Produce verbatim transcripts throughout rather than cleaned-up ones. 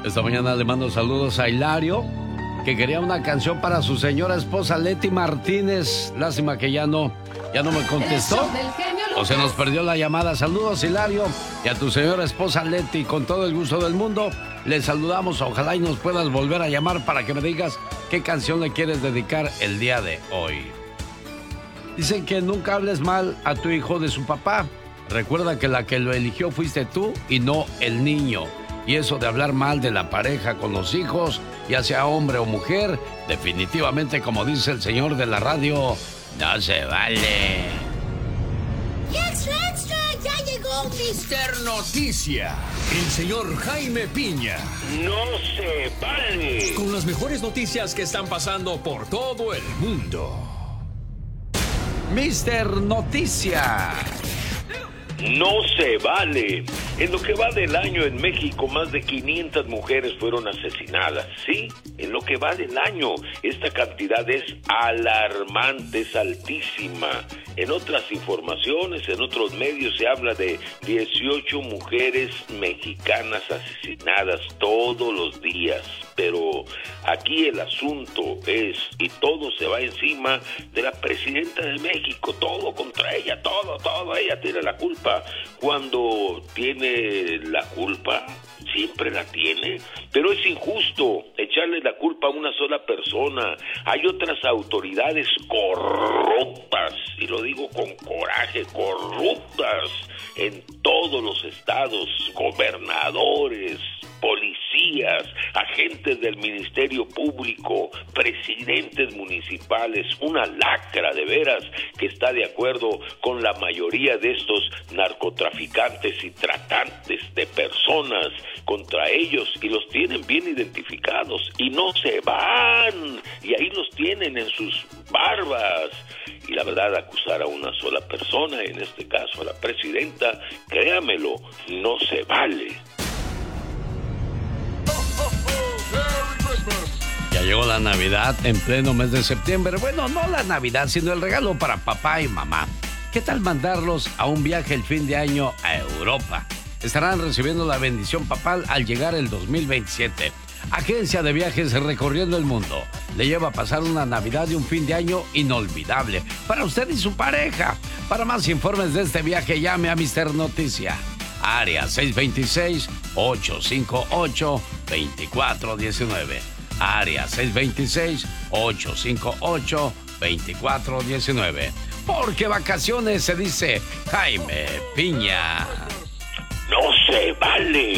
Esta mañana le mando saludos a Hilario, que quería una canción para su señora esposa Leti Martínez. Lástima que ya no, ya no me contestó. O se nos perdió la llamada. Saludos, Hilario, y a tu señora esposa Leti. Con todo el gusto del mundo, le saludamos. Ojalá y nos puedas volver a llamar para que me digas qué canción le quieres dedicar el día de hoy. Dicen que nunca hables mal a tu hijo de su papá. Recuerda que la que lo eligió fuiste tú y no el niño. Y eso de hablar mal de la pareja con los hijos, ya sea hombre o mujer, definitivamente, como dice el señor de la radio, no se vale. ¡Extra, extra! ¡Ya llegó mister Noticia! El señor Jaime Piña. ¡No se vale! Con las mejores noticias que están pasando por todo el mundo. mister Noticia. No se vale. En lo que va del año en México, más de quinientas mujeres fueron asesinadas. Sí, en lo que va del año, esta cantidad es alarmante, es altísima. En otras informaciones, en otros medios se habla de dieciocho mujeres mexicanas asesinadas todos los días. Pero aquí el asunto es, y todo se va encima de la presidenta de México, todo contra ella, todo, todo, ella tiene la culpa. Cuando tiene la culpa, siempre la tiene, pero es injusto echarle la culpa a una sola persona. Hay otras autoridades corruptas, y lo digo con coraje, corruptas en todos los estados, gobernadores, policías, agentes del Ministerio Público, presidentes municipales, una lacra de veras que está de acuerdo con la mayoría de estos narcotraficantes y tratantes de personas contra ellos, y los tienen bien identificados y no se van, y ahí los tienen en sus barbas. Y la verdad, acusar a una sola persona, en este caso a la presidenta, créamelo, no se vale. Ya llegó la Navidad en pleno mes de septiembre. Bueno, no la Navidad, sino el regalo para papá y mamá. ¿Qué tal mandarlos a un viaje el fin de año a Europa? Estarán recibiendo la bendición papal al llegar el dos mil veintisiete. Agencia de Viajes Recorriendo el Mundo le lleva a pasar una Navidad y un fin de año inolvidable para usted y su pareja. Para más informes de este viaje, llame a mister Noticia. Área seis dos seis, ocho cinco ocho, dos cuatro uno nueve. Área seis dos seis, ocho cinco ocho, dos cuatro uno nueve. Porque vacaciones se dice Jaime Piña. ¡No se vale!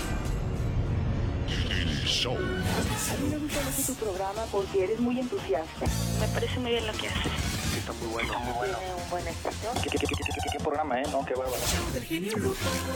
A mí me gusta mucho tu programa porque eres muy entusiasta. Me parece muy bien lo que haces. Está muy bueno, muy bueno. Tiene un buen estilo. ¿Qué, qué, qué, qué, qué, qué programa, eh? No, qué bárbaro.